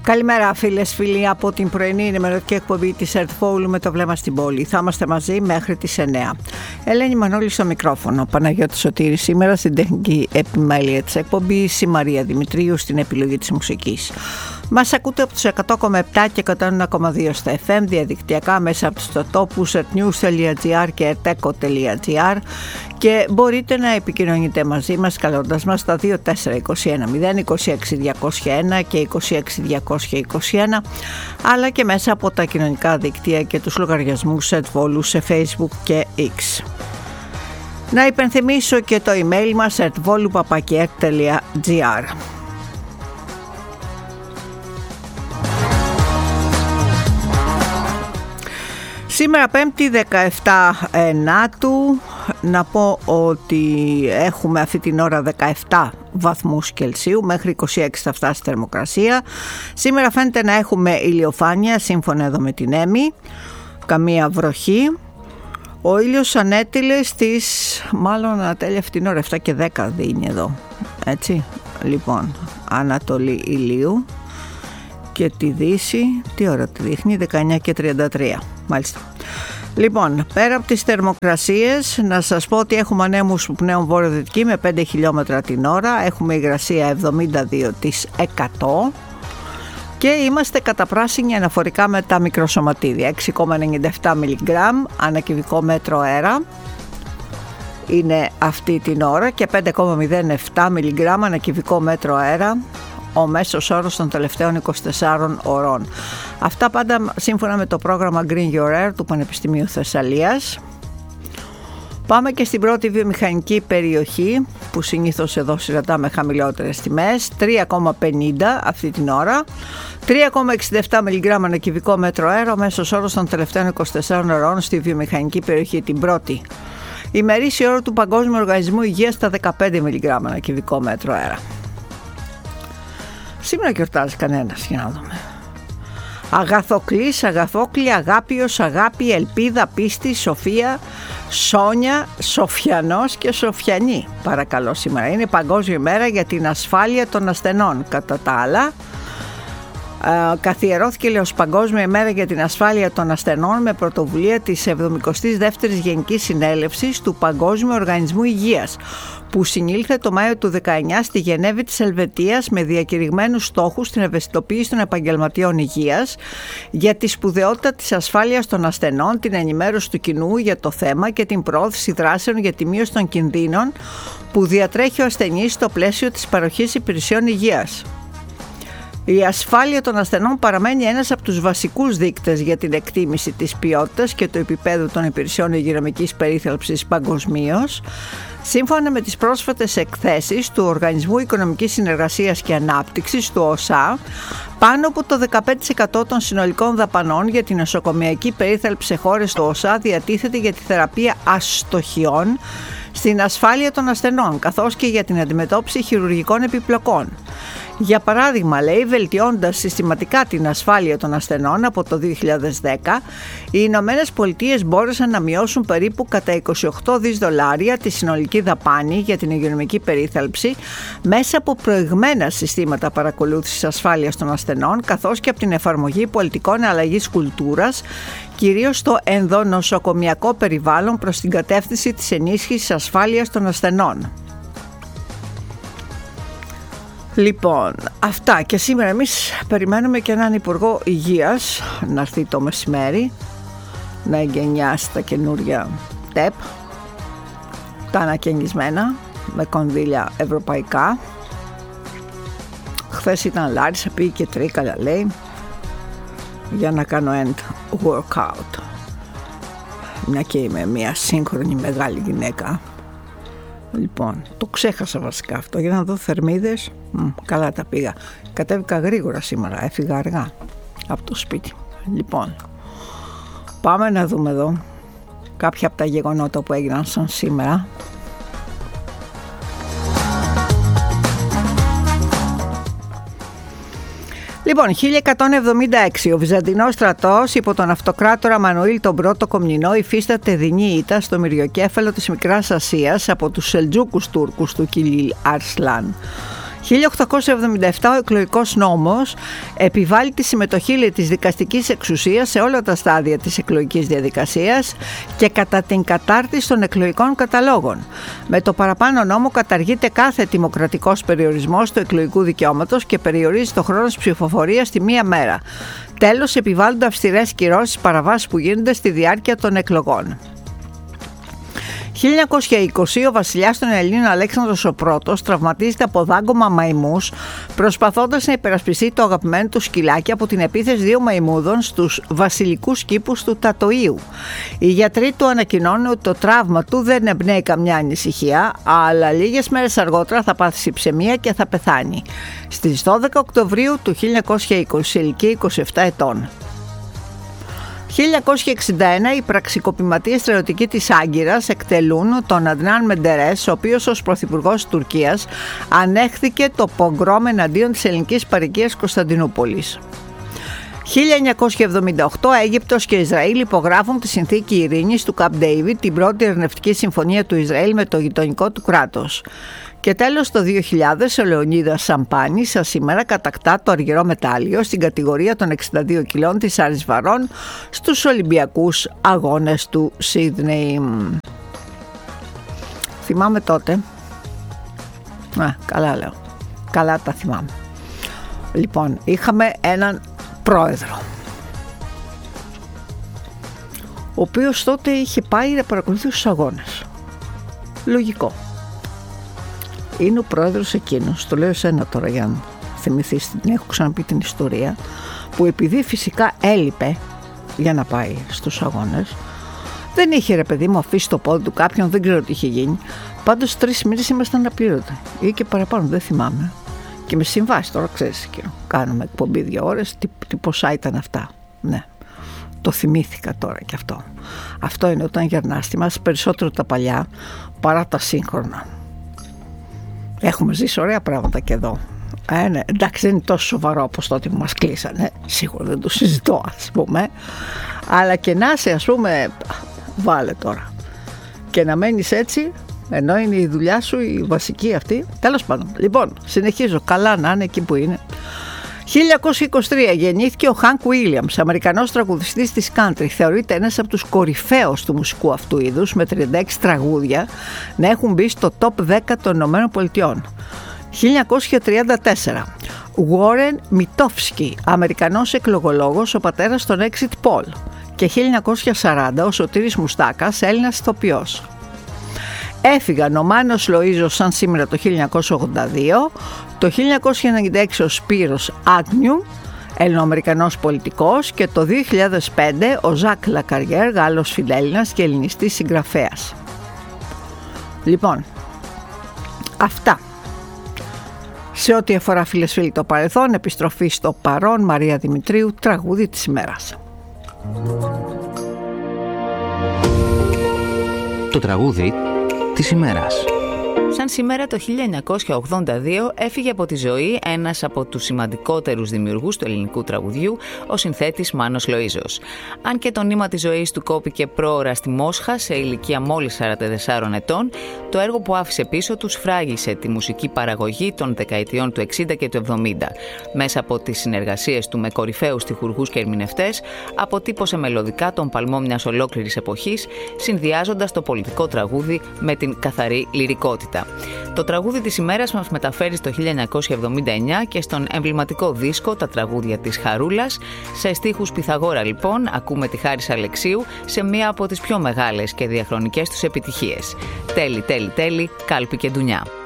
Καλημέρα φίλες, φίλοι από την πρωινή ενημερωτική εκπομπή της Ερτφόλου με το βλέμμα στην πόλη. Θα είμαστε μαζί μέχρι τις 9. Ελένη Μανώλη στο μικρόφωνο, Παναγιώτης Σωτήρης σήμερα στην τεχνική επιμέλεια της εκπομπής, η Μαρία Δημητρίου στην επιλογή της μουσικής. Μας ακούτε από τους 100,7 και 101,2 στα FM, διαδικτυακά μέσα από τους τόπους ertnews.gr και erteco.gr και μπορείτε να επικοινωνείτε μαζί μας καλώντας μας στα 2421 026 201 και 26 221, αλλά και μέσα από τα κοινωνικά δίκτυα και τους λογαριασμούς Ερτβόλου σε Facebook και X. Να υπενθυμίσω και το email μας ertvolou@erk.gr. Σήμερα 5η 17 Ενάτου, να πω ότι έχουμε αυτή την ώρα 17 βαθμούς Κελσίου, μέχρι 26 θα φτάσει η θερμοκρασία. Σήμερα φαίνεται να έχουμε ηλιοφάνεια, σύμφωνα εδώ με την Έμι, καμία βροχή. Ο ήλιος ανέτειλε στις, μάλλον ανατέλει αυτή την ώρα, 7 και 10 δίνει εδώ, έτσι. Λοιπόν, Ανατολή ηλίου. Και τη Δύση, τι ώρα τη δείχνει, 19 και 33, μάλιστα. Λοιπόν, πέρα από τις θερμοκρασίες, να σας πω ότι έχουμε ανέμους που πνέουν βορειοδυτική με 5 χιλιόμετρα την ώρα, έχουμε υγρασία 72% και είμαστε καταπράσινοι αναφορικά με τα μικροσωματίδια, 6,97 μιλιγκράμμ ανά κυβικό μέτρο αέρα είναι αυτή την ώρα και 5,07 μιλιγκράμμ ανά κυβικό μέτρο αέρα ο μέσος όρος των τελευταίων 24 ωρών. Αυτά πάντα σύμφωνα με το πρόγραμμα Green Your Air του Πανεπιστημίου Θεσσαλίας. Πάμε και στην πρώτη βιομηχανική περιοχή που συνήθως εδώ συναντάμε χαμηλότερες τιμές, 3,50 αυτή την ώρα, 3,67 μιλιγκράμμα ανά κυβικό μέτρο αέρα ο μέσος όρος των τελευταίων 24 ωρών στη βιομηχανική περιοχή, την πρώτη. Ημερήσια ώρα του Παγκόσμιου Οργανισμού Υγείας στα 15 μιλιγκράμμα ανά κυβικό μέτρο αέρα. Σήμερα γιορτάζει κανένας, για να δούμε. Αγαθοκλής, Αγαθόκλη, Αγάπιος, Αγάπη, Ελπίδα, Πίστη, Σοφία, Σόνια, Σοφιανός και Σοφιανή. Παρακαλώ, σήμερα είναι Παγκόσμια ημέρα για την ασφάλεια των ασθενών. Κατά τα άλλα, καθιερώθηκε λέει ως Παγκόσμια ημέρα για την ασφάλεια των ασθενών με πρωτοβουλία της 72ης Γενικής Συνέλευσης του Παγκόσμιου Οργανισμού Υγείας, που συνήλθε το Μάιο του 19 στη Γενέβη της Ελβετίας με διακηρυγμένους στόχους στην ευαισθητοποίηση των επαγγελματιών υγείας για τη σπουδαιότητα της ασφάλειας των ασθενών, την ενημέρωση του κοινού για το θέμα και την προώθηση δράσεων για τη μείωση των κινδύνων που διατρέχει ο ασθενής στο πλαίσιο της παροχής υπηρεσιών υγείας. Η ασφάλεια των ασθενών παραμένει ένας από τους βασικούς δείκτες για την εκτίμηση της ποιότητας και του επίπεδου των υπηρεσιών υγειονομικής περίθαλψης παγκοσμίως. Σύμφωνα με τις πρόσφατες εκθέσεις του Οργανισμού Οικονομικής Συνεργασίας και Ανάπτυξης, του ΟΣΑ, πάνω από το 15% των συνολικών δαπανών για την νοσοκομειακή περίθαλψη σε χώρες του ΟΣΑ διατίθεται για τη θεραπεία αστοχιών στην ασφάλεια των ασθενών, καθώς και για την αντιμετώπιση χειρουργικών επιπλοκών. Για παράδειγμα, λέει, βελτιώντας συστηματικά την ασφάλεια των ασθενών από το 2010, οι Ηνωμένες Πολιτείες μπόρεσαν να μειώσουν περίπου κατά $28 δις τη συνολική δαπάνη για την υγειονομική περίθαλψη μέσα από προηγμένα συστήματα παρακολούθησης ασφάλειας των ασθενών, καθώς και από την εφαρμογή πολιτικών αλλαγής κουλτούρας, κυρίως στο ενδονοσοκομιακό περιβάλλον προς την κατεύθυνση της ενίσχυσης ασφάλειας των ασθενών. Λοιπόν, αυτά και σήμερα εμείς περιμένουμε και έναν Υπουργό Υγείας να έρθει το μεσημέρι να εγκαινιάσει τα καινούρια ΤΕΠ, τα ανακαινισμένα με κονδύλια ευρωπαϊκά. Χθες ήταν Λάρισα, πήγε και Τρίκαλα, λέει, για να κάνω end workout, μια και είμαι μια σύγχρονη μεγάλη γυναίκα. Λοιπόν, το ξέχασα βασικά αυτό για να δω θερμίδες. Καλά τα πήγα. Κατέβηκα γρήγορα σήμερα, έφυγα αργά από το σπίτι. Λοιπόν, πάμε να δούμε εδώ κάποια από τα γεγονότα που έγιναν σαν σήμερα. Λοιπόν, 1176 ο Βυζαντινός στρατός υπό τον αυτοκράτορα Μανουήλ τον Πρώτο Κομνηνό υφίσταται δεινή ήττα στο μυριοκέφαλο της Μικράς Ασίας από τους Σελτζούκους Τούρκους του Κιλίλ Αρσλάν. 1877 ο εκλογικός νόμος επιβάλλει τη συμμετοχή της δικαστικής εξουσίας σε όλα τα στάδια της εκλογικής διαδικασίας και κατά την κατάρτιση των εκλογικών καταλόγων. Με το παραπάνω νόμο καταργείται κάθε δημοκρατικός περιορισμός του εκλογικού δικαιώματος και περιορίζει το χρόνο της ψηφοφορίας στη μία μέρα. Τέλος, επιβάλλονται αυστηρές κυρώσεις παραβάσεις που γίνονται στη διάρκεια των εκλογών. 1920 ο βασιλιάς των Ελλήνων Αλέξανδρος ο Πρώτος τραυματίζεται από δάγκωμα μαϊμούς προσπαθώντας να υπερασπιστεί το αγαπημένο του σκυλάκι από την επίθεση δύο μαϊμούδων στους βασιλικούς κήπους του Τατοΐου. Οι γιατροί του ανακοινώνουν ότι το τραύμα του δεν εμπνέει καμιά ανησυχία, αλλά λίγες μέρες αργότερα θα πάθει συψαιμία και θα πεθάνει. Στις 12 Οκτωβρίου του 1920, σε ηλικία 27 ετών. 1961 οι πραξικοπηματίες στρατιωτικοί της Άγκυρας εκτελούν τον Αντνάν Μεντερές, ο οποίος ως πρωθυπουργός της Τουρκίας ανέχθηκε το πογκρόμ εναντίον της ελληνικής παροικίας Κωνσταντινούπολης. 1978 Αίγυπτος και Ισραήλ υπογράφουν τη συνθήκη ειρήνης του Καμπ Ντέιβιντ, την πρώτη ειρηνευτική συμφωνία του Ισραήλ με το γειτονικό του κράτος. Και τέλος το 2000 ο Λεωνίδας Σαμπάνης σήμερα κατακτά το αργυρό μετάλλιο στην κατηγορία των 62 κιλών της Άρης Βαρών στους Ολυμπιακούς Αγώνες του Σίδνεϊ. Θυμάμαι τότε. Καλά λέω. Καλά τα θυμάμαι. Λοιπόν, είχαμε έναν πρόεδρο, ο οποίος τότε είχε πάει να παρακολουθεί τους αγώνες. Λογικό. Είναι ο πρόεδρος εκείνος, το λέω εσένα τώρα για να θυμηθείς, την έχω ξαναπεί την ιστορία, που επειδή φυσικά έλειπε για να πάει στους αγώνες, δεν είχε ρε παιδί μου αφήσει το πόδι του κάποιον, δεν ξέρω τι είχε γίνει. Πάντως 3 μήνες ήμασταν απλήρωτοι ή και παραπάνω, δεν θυμάμαι. Και με συμβάσει τώρα, ξέρεις, κάναμε εκπομπή 2 ώρες, τι ποσά ήταν αυτά. Ναι, το θυμήθηκα τώρα και αυτό. Αυτό είναι όταν γερνάς, θυμάσαι περισσότερο τα παλιά παρά τα σύγχρονα. Έχουμε ζήσει ωραία πράγματα και εδώ. Ναι, εντάξει, δεν είναι τόσο σοβαρό όπως τότε που μας κλείσανε. Σίγουρα δεν το συζητώ, ας πούμε. Αλλά και να είσαι, ας πούμε, βάλε τώρα. Και να μένεις έτσι, ενώ είναι η δουλειά σου η βασική αυτή. Τέλος πάντων. Λοιπόν, συνεχίζω. Καλά να είναι εκεί που είναι. 1923 γεννήθηκε ο Χανκ Βίλιαμς, Αμερικανός τραγουδιστής της country. Θεωρείται ένας από τους κορυφαίους του μουσικού αυτού είδους, με 36 τραγούδια να έχουν μπει στο top 10 των Ηνωμένων Πολιτειών. 1934 Warren Μιτόφσκι, Αμερικανός εκλογολόγος, ο πατέρας των Exit Poll. Και 1940 ο Σωτήρης Μουστάκας, Έλληνας ηθοποιός. Έφυγαν ο Μάνος Λοΐζος σαν σήμερα το 1982, το 1996 ο Σπύρος Άγνιου, Ελληνοαμερικανός πολιτικός, και το 2005 ο Ζακ Λακαριέρ, Γάλλος φιλέλληνας και ελληνιστής συγγραφέας. Λοιπόν, αυτά. Σε ό,τι αφορά, φίλες φίλοι, το παρελθόν, επιστροφή στο παρόν, Μαρία Δημητρίου, τραγούδι της ημέρας. Το τραγούδι της ημέρας. Σαν σήμερα το 1982 έφυγε από τη ζωή ένας από τους σημαντικότερους δημιουργούς του ελληνικού τραγουδιού, ο συνθέτης Μάνος Λοΐζος. Αν και το νήμα της ζωής του κόπηκε πρόωρα στη Μόσχα σε ηλικία μόλις 44 ετών, το έργο που άφησε πίσω του σφράγισε τη μουσική παραγωγή των δεκαετιών του 60 και του 70. Μέσα από τις συνεργασίες του με κορυφαίους στιχουργούς και ερμηνευτές, αποτύπωσε μελωδικά τον παλμό μιας ολόκληρης εποχής, συνδυάζοντας το πολιτικό τραγούδι με την καθαρή λυρικότητα. Το τραγούδι της ημέρας μας μεταφέρει στο 1979 και στον εμβληματικό δίσκο «Τα τραγούδια της Χαρούλας». Σε στίχους Πυθαγόρα λοιπόν ακούμε τη Χάρις Αλεξίου σε μία από τις πιο μεγάλες και διαχρονικές τους επιτυχίες. Τέλει, τέλει, τέλει, κάλπη και ντουνιά.